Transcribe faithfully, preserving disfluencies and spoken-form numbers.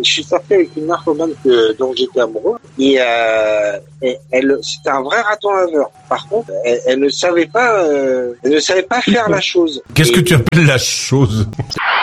je suis sorti avec une narcomane que, dont j'étais amoureux, et, euh, et elle, c'était un vrai raton laveur. Par contre, elle, elle ne savait pas, euh, elle ne savait pas faire la chose. Qu'est-ce et, que tu appelles la chose?